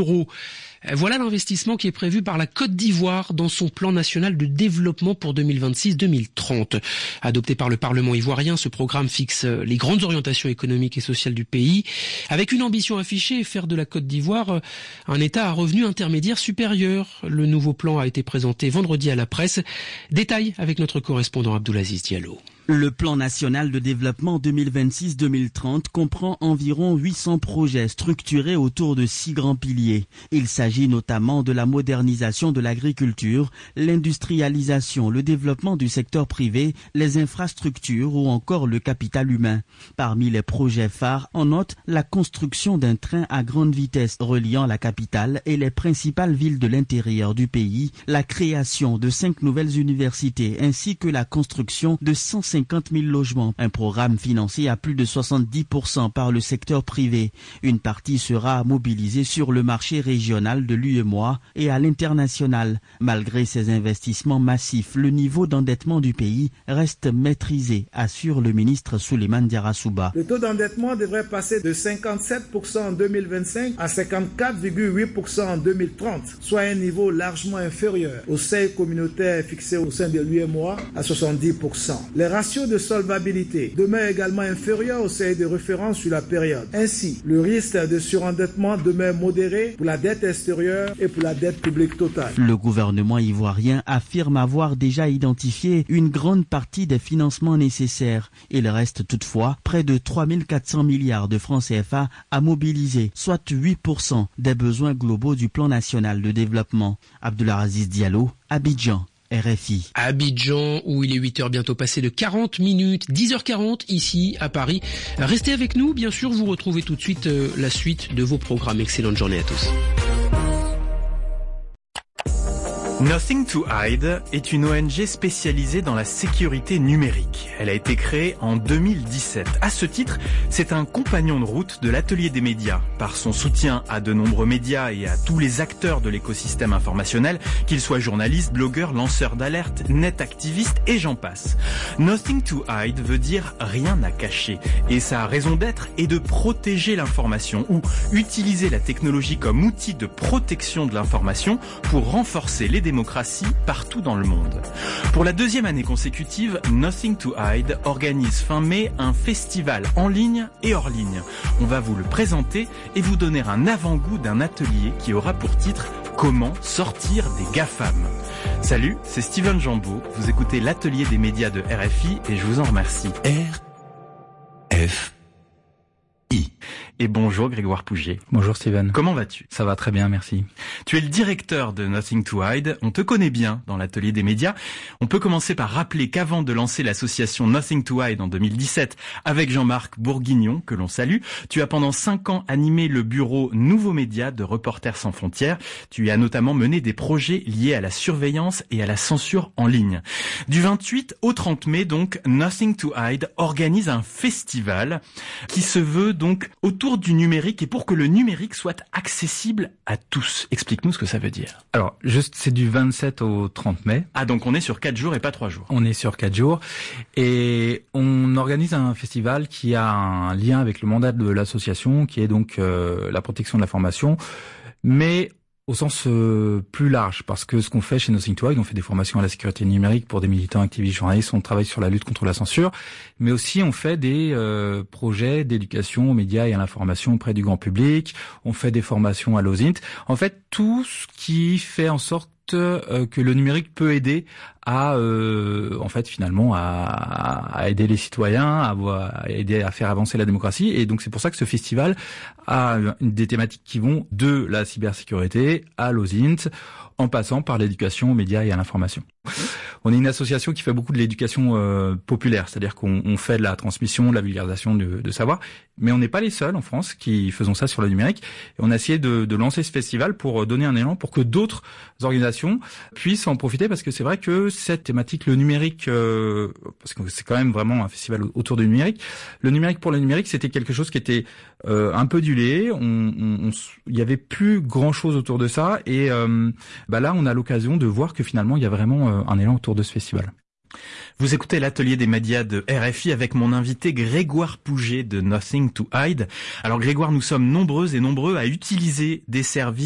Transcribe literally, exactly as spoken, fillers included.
d'euros. Voilà l'investissement qui est prévu par la Côte d'Ivoire dans son plan national de développement pour deux mille vingt-six deux mille trente. Adopté par le Parlement ivoirien, ce programme fixe les grandes orientations économiques et sociales du pays, avec une ambition affichée, faire de la Côte d'Ivoire un État à revenu intermédiaire supérieur. Le nouveau plan a été présenté vendredi à la presse. Détail avec notre correspondant Abdoulaziz Diallo. Le plan national de développement deux mille vingt-six deux mille trente comprend environ huit cents projets structurés autour de six grands piliers. Il s'agit notamment de la modernisation de l'agriculture, l'industrialisation, le développement du secteur privé, les infrastructures ou encore le capital humain. Parmi les projets phares, on note la construction d'un train à grande vitesse reliant la capitale et les principales villes de l'intérieur du pays, la création de cinq nouvelles universités ainsi que la construction de cent cinquante mille logements. Un programme financé à plus de soixante-dix pour cent par le secteur privé. Une partie sera mobilisée sur le marché régional de l'U E M O A et à l'international. Malgré ces investissements massifs, le niveau d'endettement du pays reste maîtrisé, assure le ministre Souleymane Diarra-Souba. Le taux d'endettement devrait passer de cinquante-sept pour cent en deux mille vingt-cinq à cinquante-quatre virgule huit pour cent en deux mille trente, soit un niveau largement inférieur au seuil communautaire fixé au sein de l'U E M O A à soixante-dix pour cent. Les ratios de solvabilité demeure également inférieur au seuil de référence sur la période. Ainsi, le risque de surendettement demeure modéré pour la dette extérieure et pour la dette publique totale. Le gouvernement ivoirien affirme avoir déjà identifié une grande partie des financements nécessaires. Il reste toutefois près de trois mille quatre cents milliards de francs C F A à mobiliser, soit huit pour cent des besoins globaux du plan national de développement. Abdoulaziz Diallo, Abidjan. R F I. À Abidjan, où il est huit heures bientôt passé de quarante minutes, dix heures quarante ici à Paris. Restez avec nous, bien sûr, vous retrouvez tout de suite euh, la suite de vos programmes. Excellente journée à tous. Nothing to Hide est une O N G spécialisée dans la sécurité numérique. Elle a été créée en deux mille dix-sept. À ce titre, c'est un compagnon de route de l'atelier des médias. Par son soutien à de nombreux médias et à tous les acteurs de l'écosystème informationnel, qu'ils soient journalistes, blogueurs, lanceurs d'alerte, net activistes et j'en passe. Nothing to Hide veut dire rien à cacher. Et sa raison d'être est de protéger l'information ou utiliser la technologie comme outil de protection de l'information pour renforcer les démocratie partout dans le monde. Pour la deuxième année consécutive, Nothing to Hide organise fin mai un festival en ligne et hors ligne. On va vous le présenter et vous donner un avant-goût d'un atelier qui aura pour titre « Comment sortir des GAFAM ». Salut, c'est Steven Jambeau. Vous écoutez l'atelier des médias de R F I et je vous en remercie. R F I. Et bonjour Grégoire Pouget. Bonjour Steven. Comment vas-tu ? Ça va très bien, merci. Tu es le directeur de Nothing to Hide. On te connaît bien dans l'atelier des médias. On peut commencer par rappeler qu'avant de lancer l'association Nothing to Hide en deux mille dix-sept avec Jean-Marc Bourguignon, que l'on salue, tu as pendant cinq ans animé le bureau Nouveaux Médias de Reporters sans frontières. Tu y as notamment mené des projets liés à la surveillance et à la censure en ligne. Du vingt-huit au trente mai, donc, Nothing to Hide organise un festival qui se veut donc autour du numérique et pour que le numérique soit accessible à tous. Explique-nous ce que ça veut dire. Alors, juste, c'est du vingt-sept au trente mai. Ah, donc on est sur quatre jours et pas trois jours. On est sur quatre jours et on organise un festival qui a un lien avec le mandat de l'association, qui est donc euh, la protection de l'information, mais au sens euh, plus large, parce que ce qu'on fait chez Nothing to Hide, on fait des formations à la sécurité numérique pour des militants, activistes, journalistes, on travaille sur la lutte contre la censure, mais aussi on fait des euh, projets d'éducation aux médias et à l'information auprès du grand public, on fait des formations à l'O S I N T, en fait tout ce qui fait en sorte euh, que le numérique peut aider à euh, en fait finalement à, à aider les citoyens, à, à aider à faire avancer la démocratie. Et donc c'est pour ça que ce festival a des thématiques qui vont de la cybersécurité à l'O S I N T, en passant par l'éducation aux médias et à l'information. On est une association qui fait beaucoup de l'éducation euh, populaire, c'est-à-dire qu'on on fait de la transmission, de la vulgarisation de, de savoir, mais on n'est pas les seuls en France qui faisons ça sur le numérique. Et on a essayé de, de lancer ce festival pour donner un élan, pour que d'autres organisations puissent en profiter, parce que c'est vrai que cette thématique, le numérique, euh, parce que c'est quand même vraiment un festival autour du numérique, le numérique pour le numérique, c'était quelque chose qui était euh, un peu dilué, on, on, on, il y avait plus grand-chose autour de ça, et euh, bah là, on a l'occasion de voir que finalement, il y a vraiment euh, un élan autour de ce festival. Vous écoutez l'atelier des médias de R F I avec mon invité Grégoire Pouget de Nothing to Hide. Alors Grégoire, nous sommes nombreux et nombreux à utiliser des services